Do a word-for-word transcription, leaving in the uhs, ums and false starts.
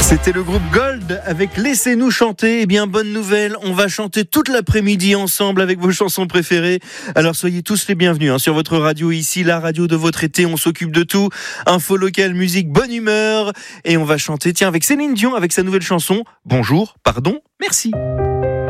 C'était le groupe Gold avec Laissez-nous chanter. Eh bien, bonne nouvelle, on va chanter toute l'après-midi ensemble avec vos chansons préférées. Alors soyez tous les bienvenus hein, sur votre radio ici, la radio de votre été. On s'occupe de tout. Info locale, musique, bonne humeur. Et on va chanter, tiens, avec Céline Dion, avec sa nouvelle chanson. Bonjour, pardon, merci.